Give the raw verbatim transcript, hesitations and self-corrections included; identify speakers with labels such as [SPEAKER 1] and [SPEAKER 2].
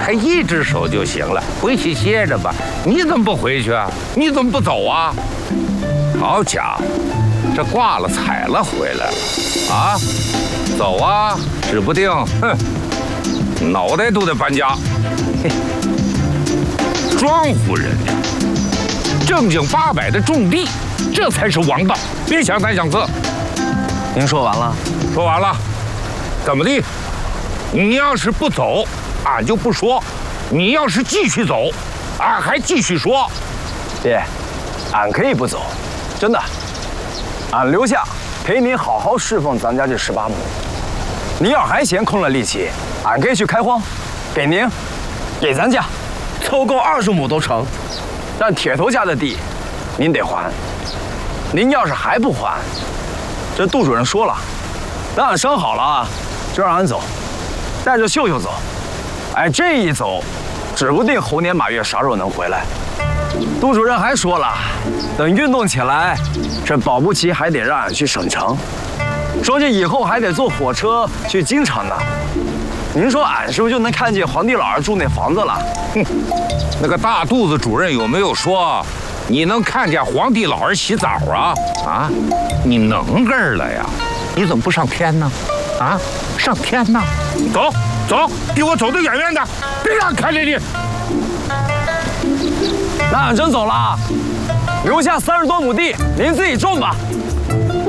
[SPEAKER 1] 开一只手就行了，回去歇着吧。你怎么不回去啊？你怎么不走啊？好家伙，这挂了彩了回来了啊！走啊，指不定，哼，脑袋都得搬家。嘿，庄户人家正经八百的种地，这才是王道，别想三想四。
[SPEAKER 2] 您说完了？
[SPEAKER 1] 说完了。怎么地？你要是不走，俺就不说；你要是继续走，俺还继续说。
[SPEAKER 2] 爹，俺可以不走，真的。俺留下陪您好好侍奉咱家这十八亩。您要还嫌空了力气，俺可以去开荒，给您，给咱家，凑够二十亩都成。但铁头家的地，您得还。您要是还不还，这杜主任说了，等俺伤好了啊，就让俺走，带着秀秀走。哎，这一走，指不定猴年马月啥时候能回来。杜主任还说了，等运动起来，这保不齐还得让俺去省城，说这以后还得坐火车去京城呢。您说俺是不是就能看见皇帝老儿住那房子了？
[SPEAKER 1] 哼，那个大肚子主任有没有说你能看见皇帝老儿洗澡啊？啊，你能个儿了呀？你怎么不上天呢？啊，上天呢？走走，给我走得远远的，别让看见你。
[SPEAKER 2] 那俺真走了，留下三十多亩地，您自己种吧。